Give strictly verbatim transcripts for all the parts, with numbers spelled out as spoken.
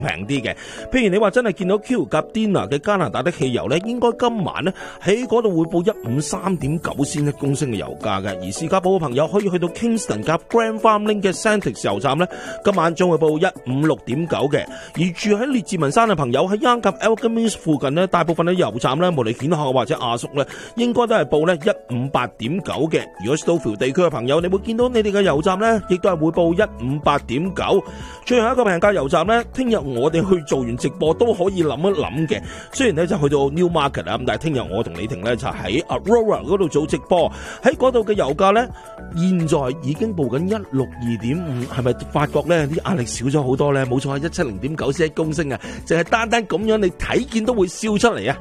平啲嘅。譬如你話真係見到 Q 甲 Dina 嘅加拿大的汽油咧，應該今晚咧喺嗰度會報一五三點九仙一公升嘅油價嘅。而士嘉堡嘅朋友可以去到 Kingston 夾 Grand Farming 嘅 Santix 油站咧，今晚將會報一五六點九嘅。而住喺列治文山嘅朋友喺 Yonge 夾 Elgin 附近咧，大部分嘅油站咧，無論顯赫或者亞叔咧，應該都係報咧一五八點九嘅。如果 Stouffville 地區嘅朋友，你會見到你哋嘅油站咧，亦都係會報一五八點九。最後一個平價油站咧，聽日我哋去做完直播都可以諗一諗嘅。雖然咧就去到 Newmarket 啊，咁但係聽日我同李婷咧就喺 Aurora 嗰度做直播，喺嗰度嘅油價咧，現在已經報緊一六二點五，係咪發覺咧啲壓力少咗好多咧？冇錯，一七零點九仙一公升啊，淨係單單咁樣你睇見都會笑出嚟啊！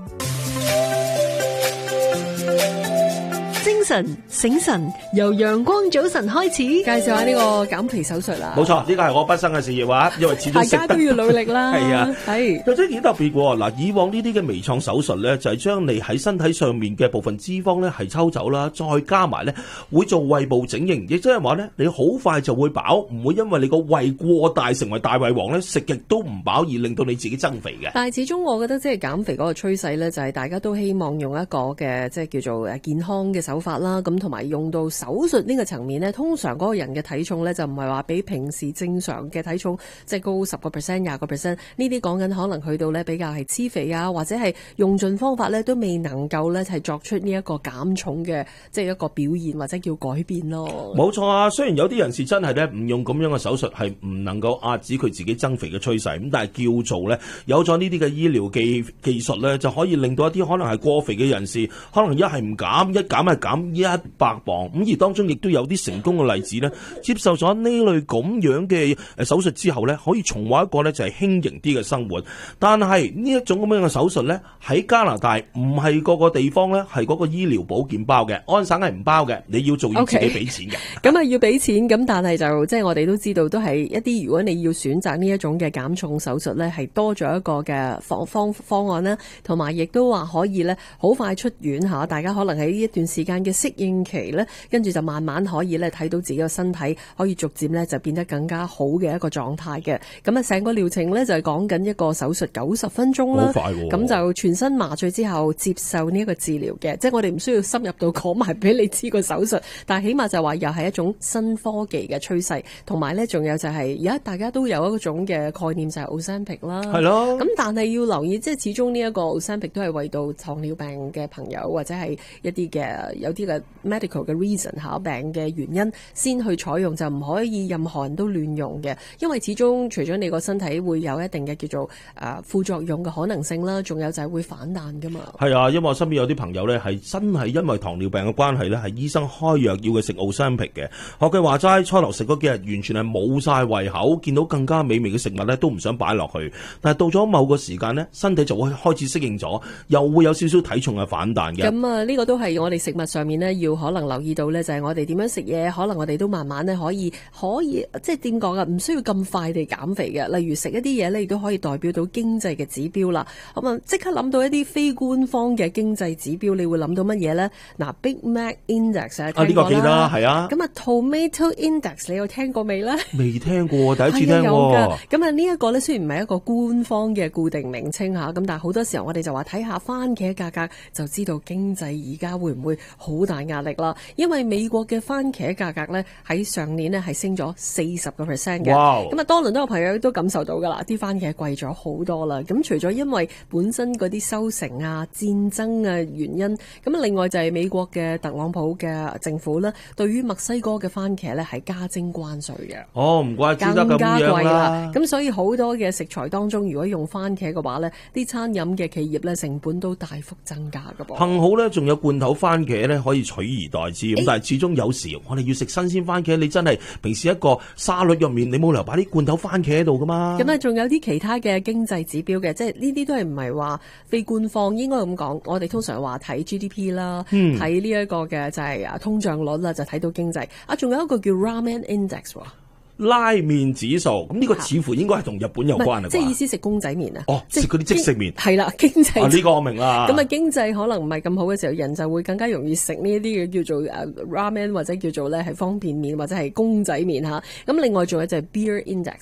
精神醒神，由陽光早晨開始，介紹下呢個減肥手術啦。 冇錯，呢個係我畢生嘅事業啊，因為始終食得大家都要努力啦。 係啊， 係又真係幾特別喎。嗱，以往呢啲嘅微創手術咧，就係將你喺身體上面嘅部分脂肪咧係抽走啦，再加埋咧會做胃部整形，亦即係話咧你好快就會飽，唔會因為你個胃過大成為大胃王咧，食極都唔飽而令到你自己增肥嘅。 但係始終我覺得即係減肥嗰個趨勢咧，就係大家都希望用一個嘅即係叫做誒健康嘅手法啦，咁同埋用到手術呢個層面咧，通常嗰個人嘅體重咧就唔係話比平時正常嘅體重即係高十個 percent、廿個 percent， 呢啲講緊可能去到咧比較係黐肥啊，或者係用盡方法咧都未能夠咧係作出呢一個減重嘅即係一個表現或者叫改變咯。 冇錯啊，雖然有啲人士真係咧唔用咁樣嘅手術係唔能夠壓止佢自己增肥嘅趨勢，咁但係叫做咧有咗呢啲嘅醫療技技術咧，就可以令到一啲可能係過肥嘅人士，可能一係唔減，一減係減一百磅，咁而當中亦都有啲成功嘅例子咧，接受咗呢類咁樣嘅誒手術之後咧，可以重獲一個咧就係輕盈啲嘅生活。但係呢一種咁樣嘅手術咧，喺加拿大唔係個個地方咧係嗰個醫療保險包嘅，安省係唔包嘅，你要做要自己俾錢嘅。 咁啊要俾錢，咁但係就即係我哋都知道，都係一啲如果你要選擇呢一種嘅減重手術咧，係多咗一個嘅方方方案啦，同埋亦都話可以咧好快出院吓，大家可能喺呢一段時間嘅適應期咧，跟住就慢慢可以咧睇到自己嘅身體可以逐漸咧就變得更加好嘅一個狀態嘅。咁啊成個療程咧就係講緊一個手術九十分鐘啦，好快喎。咁就全身麻醉之後接受呢一個治療嘅，即係我哋唔需要深入到講埋俾你知個手術，但係起碼就話又係一種新科技嘅趨勢，同埋咧仲有就係而家大家都有一種嘅概念就係 Ozempic 啦， 係咯。 咁但係要留意，即係始終呢一個 Ozempic 都係為到糖尿病嘅朋友或者係一啲嘅有啲嘅 medical 嘅 reason 下病嘅原因先去採用，就唔可以任何人都亂用嘅，因為始終除咗你個身體會有一定嘅叫做誒、呃、副作用嘅可能性啦，仲有就係會反彈噶嘛。係啊，因為我身邊有啲朋友咧係真係因為糖尿病嘅關係咧，係醫生開藥要佢食 Ozempic 嘅。學佢話齋，初頭食嗰幾日完全係冇晒胃口，見到更加美味嘅食物咧都唔想擺落去。但係到咗某個時間咧，身體就會開始適應咗，又會有少少體重嘅反彈嘅。 咁啊，呢個都係我哋食物上面咧要可能留意到咧，就係我哋點樣食嘢，可能我哋都慢慢咧可以可以即係點講啊？唔需要咁快地減肥嘅。例如食一啲嘢咧，亦都可以代表到經濟嘅指標啦。咁啊，即刻諗到一啲非官方嘅經濟指標，你會諗到乜嘢咧？嗱 ，Big Mac Index 啊， 啊呢個記得係啊。 咁啊 ，Tomato Index 你有聽過未咧？ 未聽過，第一次聽喎。 咁啊，呢一個咧雖然唔係一個官方嘅固定名稱吓，咁但係好多時候我哋就話睇下番茄價格就知道經濟而家會唔會好大壓力啦。因為美國嘅番茄價格咧喺上年咧係升咗四十個 percent 嘅。咁啊，多倫多嘅朋友都感受到噶啦，啲番茄貴咗好多啦。咁除咗因為本身嗰啲收成啊、戰爭嘅原因，咁另外就係美國嘅特朗普嘅政府咧，對於墨西哥嘅番茄咧係加徵關稅嘅。 哦，唔怪之得咁樣啦。更加貴啦。 咁所以好多嘅食材當中，如果用番茄嘅話咧，啲餐飲嘅企業咧成本都大幅增加㗎噃。 幸好咧，仲有罐頭番茄咧可以取而代之。咁、欸、但係始終有時我哋要食新鮮番茄，你真係平時一個沙律入面，你冇理由擺啲罐頭番茄喺度噶嘛。 咁啊，仲有啲其他嘅經濟指標嘅，即係呢啲都係唔係話非官方，應該咁講。我哋通常話睇 G D P 啦，睇呢一個嘅就係啊通脹率啦，就睇到經濟。啊，仲有一個叫 Ramen Index 喎。 拉麵指數，咁呢個似乎應該係同日本有關啊， 即係意思食公仔麵啊。 哦，食嗰啲即食麵。 係啦，經濟。 啊，呢個我明啦。 咁啊，經濟可能唔係咁好嘅時候，人就會更加容易食呢一啲嘅叫做誒 ramen 或者叫做咧係方便麵或者係公仔麵吓。咁另外仲有就係 beer index 啊。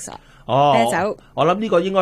哦， 啤酒。 我諗呢個應該